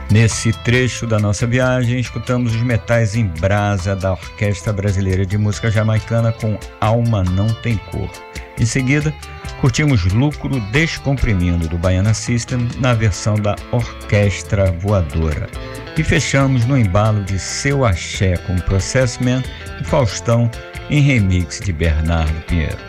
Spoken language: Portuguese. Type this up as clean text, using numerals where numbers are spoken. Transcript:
Nesse trecho da nossa viagem, escutamos os Metais em Brasa da Orquestra Brasileira de Música Jamaicana com Alma Não Tem Cor. Em seguida, curtimos Lucro Descomprimindo do Baiana System na versão da Orquestra Voadora. E fechamos no embalo de Seu Axé com Processman e Faustão em remix de Bernardo Pinheiro.